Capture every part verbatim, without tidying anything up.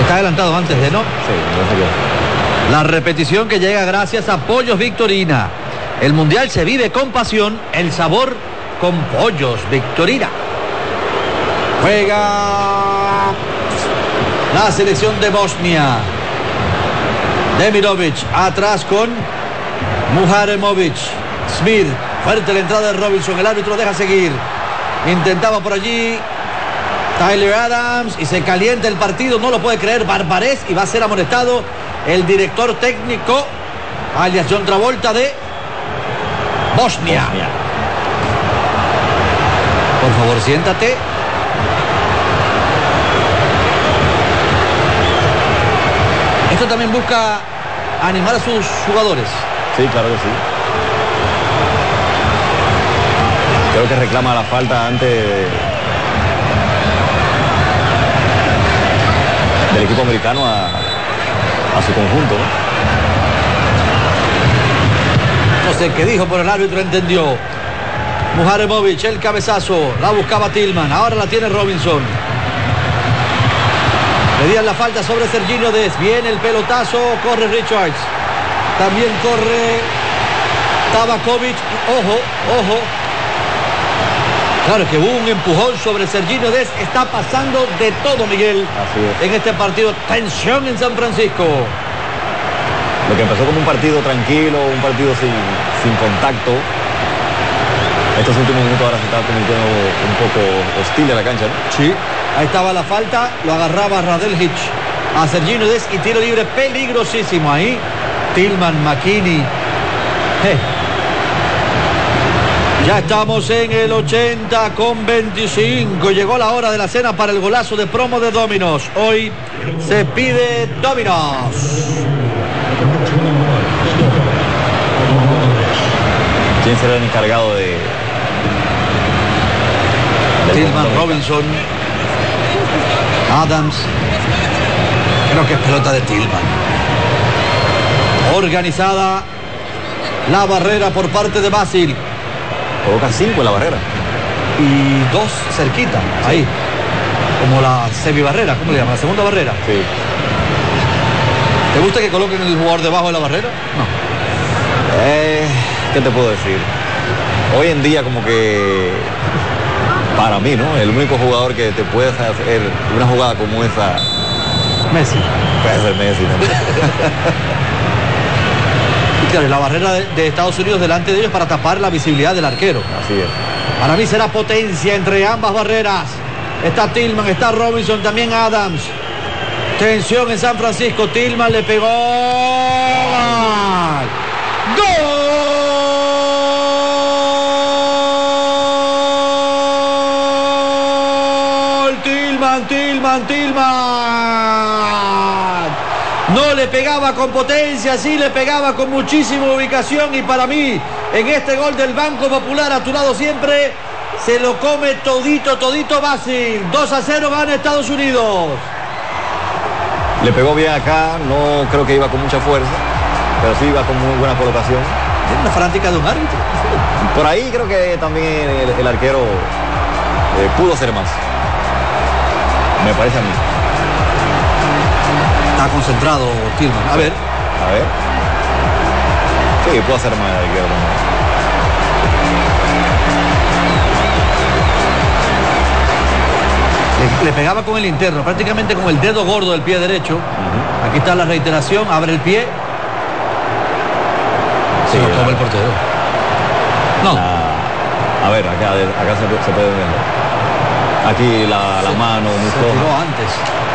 Está adelantado antes de, ¿no? Sí, no sé qué. La repetición que llega gracias a Pollos Victorina. El mundial se vive con pasión, el sabor con Pollos Victorina. Juega la selección de Bosnia. Demirovic atrás con Muharemovic. Smith, fuerte la entrada de Robinson, el árbitro deja seguir. Intentaba por allí Tyler Adams y se calienta el partido, no lo puede creer Barbarés, y va a ser amonestado el director técnico, alias John Travolta, de Bosnia. Bosnia. Por favor, siéntate. Esto también busca animar a sus jugadores. Sí, claro que sí. Creo que reclama la falta antes de, del equipo americano a, a su conjunto, ¿no? No sé qué dijo, pero el árbitro entendió. Muharemovic, el cabezazo, la buscaba Tillman, ahora la tiene Robinson. Pedían la falta sobre Serginho Dest. Viene el pelotazo, corre Richards. También corre Tabakovic. Ojo, ojo. Claro que hubo un empujón sobre Serginho Dest. Está pasando de todo, Miguel. Así es. En este partido, tensión en San Francisco. Lo que empezó como un partido tranquilo, un partido sin, sin contacto. Estos últimos minutos ahora se está convirtiendo un poco hostil en la cancha, ¿no? Sí. Ahí estaba la falta, lo agarraba Radel Hitch a Serginho Dest y tiro libre peligrosísimo ahí. Tillman, McKinney. Hey. Ya estamos en el ochenta con veinticinco. Llegó la hora de la cena para el golazo de promo de Domino's. Hoy se pide Domino's. ¿Quién será el encargado de...? Tillman, Robinson, Adams. Creo que es pelota de Tillman. Organizada la barrera por parte de Basil. Coloca cinco en la barrera. Y dos cerquita, sí. Ahí. Como la semibarrera, ¿cómo le llaman? La segunda barrera. Sí. ¿Te gusta que coloquen el jugador debajo de la barrera? No. Eh, ¿Qué te puedo decir? Hoy en día como que... Para mí, ¿no? El único jugador que te puede hacer una jugada como esa... Messi. Puede ser Messi, ¿no? Y claro, la barrera de, de Estados Unidos delante de ellos para tapar la visibilidad del arquero. Así es. Para mí será potencia entre ambas barreras. Está Tillman, está Robinson, también Adams. Tensión en San Francisco. Tillman le pegó. ¡Gol! Tillman, Tillman. No le pegaba con potencia, sí le pegaba con muchísima ubicación. Y para mí, en este gol del Banco Popular, a tu lado siempre, se lo come todito, todito Basil. dos a cero gana Estados Unidos. Le pegó bien acá, no creo que iba con mucha fuerza, pero sí iba con muy buena colocación. Es una fanática de un árbitro. Por ahí creo que también el, el arquero eh, pudo hacer más. Me parece a mí. Está concentrado Tillman. A ver. A ver. Sí, puedo hacer más el arquero también. Le, le pegaba con el interno, prácticamente con el dedo gordo del pie derecho. Uh-huh. Aquí está la reiteración, abre el pie. Se sí, lo come el portero. No. La, a ver, acá, acá se, se puede ver. Aquí la, la mano muy floja. Antes.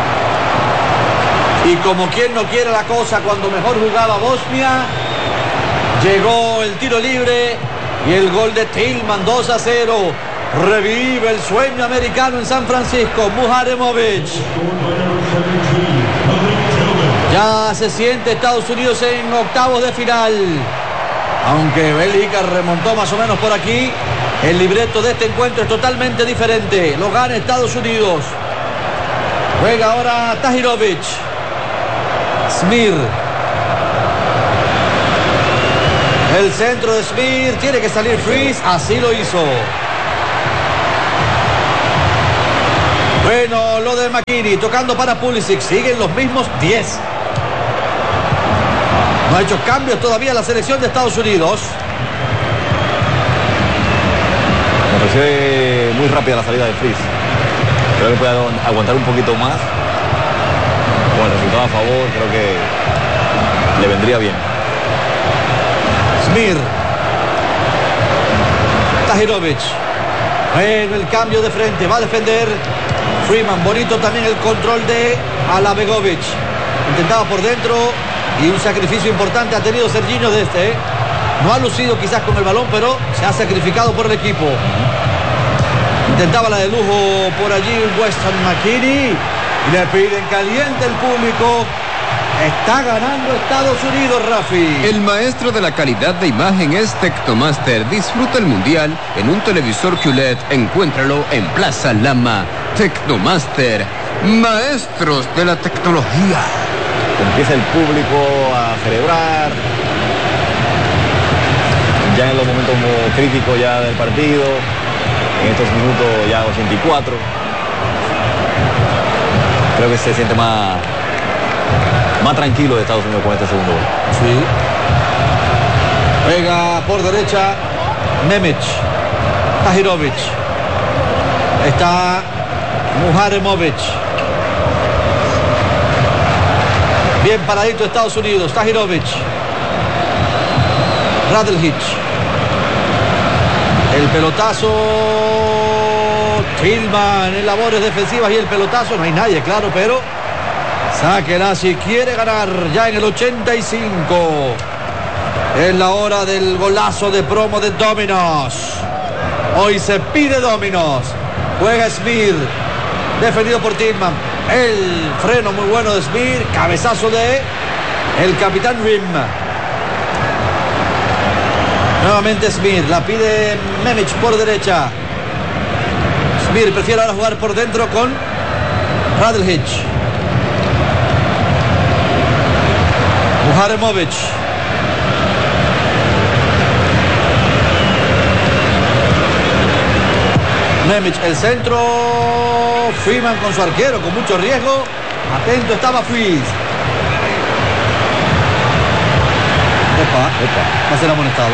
Y como quien no quiere la cosa, cuando mejor jugaba Bosnia, llegó el tiro libre y el gol de Tillman. Dos a cero. Revive el sueño americano en San Francisco. Muharemovic. Ya se siente Estados Unidos en octavos de final. Aunque Bélgica remontó más o menos por aquí, el libreto de este encuentro es totalmente diferente. Lo gana Estados Unidos. Juega ahora Tahirovic. Smir. El centro de Smir. Tiene que salir Freeze. Así lo hizo. Bueno, lo de McKinney, tocando para Pulisic, siguen los mismos diez. No ha hecho cambios todavía la selección de Estados Unidos. Me pareció muy rápida la salida de Freeze. Creo que puede aguantar un poquito más. Con el resultado a favor, creo que le vendría bien. Smir. Tahirovic. Bueno, el cambio de frente. Va a defender Freeman. Bonito también el control de Alabegovic. Intentaba por dentro y un sacrificio importante ha tenido Serginho de este. ¿eh? No ha lucido quizás con el balón, pero se ha sacrificado por el equipo. Intentaba la de lujo por allí Weston McKinney. Y le piden caliente el público. Está ganando Estados Unidos, Rafi. El maestro de la calidad de imagen es Tecnomaster. Disfruta el mundial en un televisor Q L E D. Encuéntralo en Plaza Lama. Tecnomaster, maestros de la tecnología. Empieza el público a celebrar. Ya en los momentos críticos ya del partido. En estos minutos ya ochenta y cuatro. Creo que se siente más, más tranquilo de Estados Unidos con este segundo gol. Sí. Juega por derecha Memic. Tahirovic. Está Muharemovic. Bien paradito Estados Unidos. Tahirovic. Radeljic. El pelotazo. Tillman en labores defensivas y el pelotazo. No hay nadie, claro, pero sáquela si quiere ganar ya en el ochenta y cinco. Es la hora del golazo de promo de Dominos. Hoy se pide Dominos. Juega Smith. Defendido por Tillman. El freno muy bueno de Smith. Cabezazo de el capitán Rim. Nuevamente Smith. La pide Memic por derecha. Smith prefiere ahora jugar por dentro con Radeljic. Muharemovic. Memic, el centro. Freeman con su arquero, con mucho riesgo. Atento estaba Freeze. Epa, epa. Va a ser amonestado.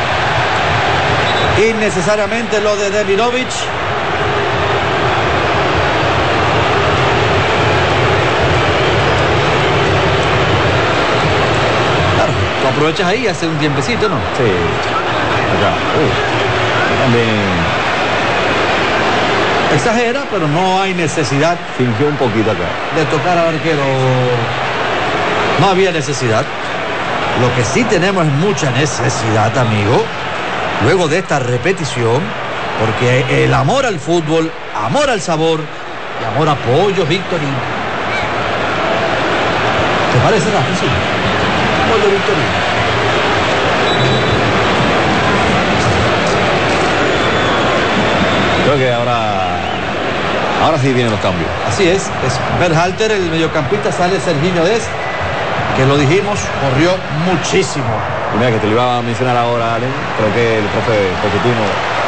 Innecesariamente lo de Demirovic. Claro, tú aprovechas ahí hace un tiempecito, ¿no? Sí. Acá. Uh, también. Exagera, pero no hay necesidad. Fingió un poquito acá. De tocar al arquero. No había necesidad. Lo que sí tenemos es mucha necesidad, amigo. Luego de esta repetición, porque el amor al fútbol, amor al sabor y amor a Pollo Victorino. ¿Te parece, Rafa? Sí. Pollo Victorino. Creo que ahora ahora sí vienen los cambios. Así es, es Berhalter, el mediocampista, sale Serginho Dest, que lo dijimos, corrió muchísimo. Y mira que te lo iba a mencionar ahora, Allen. Creo que el profe Pochettino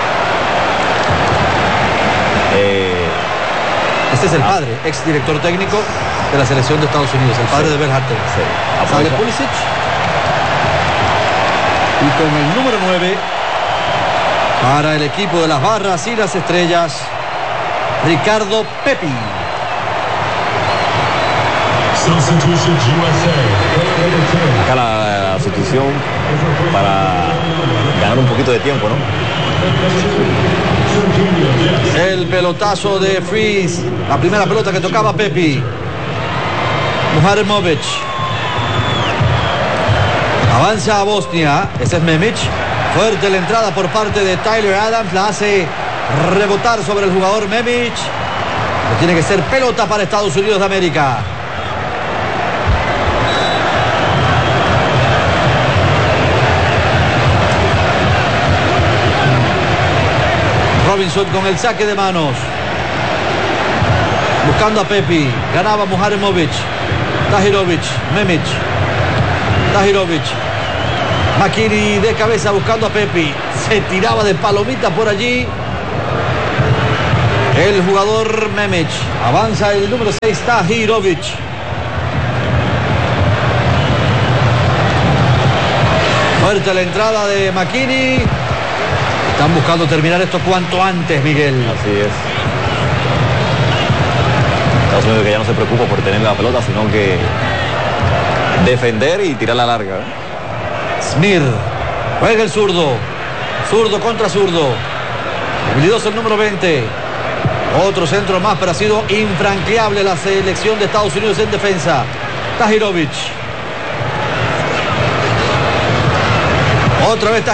eh, este es el padre, ex director técnico de la selección de Estados Unidos, el padre sí. de Berhalter. Sí. Sale Pulisic. Y con el número nueve para el equipo de las barras y las estrellas, Ricardo Pepi. Acá la, la sustitución para ganar un poquito de tiempo, ¿no? El pelotazo de Freeze. La primera pelota que tocaba Pepi. Muharemovic. Avanza a Bosnia. Ese es Memic. Fuerte la entrada por parte de Tyler Adams. La hace rebotar sobre el jugador Memic. Que tiene que ser pelota para Estados Unidos de América. Robinson con el saque de manos. Buscando a Pepi. Ganaba Muharemovic. Tahirovic. Memic. Tahirovic. McKinney de cabeza buscando a Pepi. Se tiraba de palomita por allí. El jugador Memic. Avanza el número seis, Tahirovic. Fuerte la entrada de McKinney. Están buscando terminar esto cuanto antes, Miguel. Así es. Estados Unidos que ya no se preocupa por tener la pelota, sino que defender y tirar la larga. Smith. Juega el zurdo. Zurdo contra zurdo. Habilidoso el número veinte. Otro centro más, pero ha sido infranqueable la selección de Estados Unidos en defensa. Tahirovic. Otra vez Tahirovic.